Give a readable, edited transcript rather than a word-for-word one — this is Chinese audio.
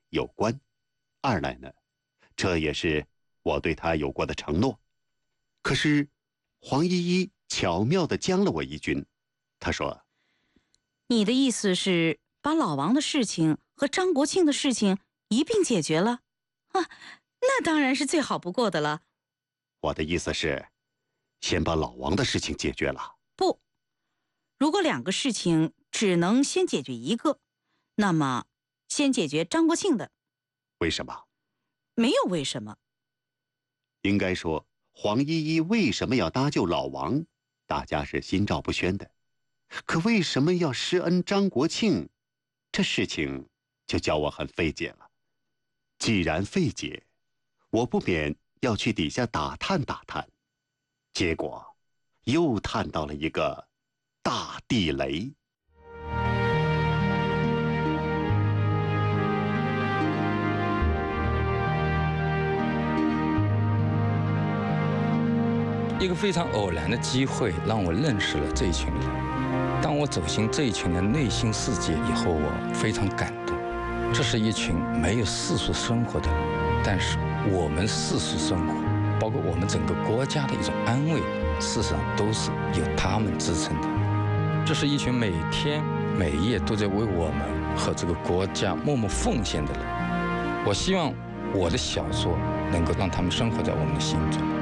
有关，二来呢，这也是我对他有过的承诺。可是黄依依巧妙地将了我一军，他说： 你的意思是把老王的事情和张国庆的事情一并解决了？啊，那当然是最好不过的了。 我的意思是，先把老王的事情解决了。 不，如果两个事情只能先解决一个，那么先解决张国庆的。 为什么？ 没有为什么。 应该说，黄依依为什么要搭救老王，大家是心照不宣的。可为什么要施恩张国庆，这事情就叫我很费解了。既然费解，我不免要去底下打探打探。结果又探到了一个大地雷。 一个非常偶然的机会让我认识了这一群人。当我走进这一群人内心世界以后，我非常感动。这是一群没有世俗生活的人，但是我们世俗生活，包括我们整个国家的一种安慰，事实上都是由他们支撑的。这是一群每天每夜都在为我们和这个国家默默奉献的人。我希望我的小说能够让他们生活在我们的心中。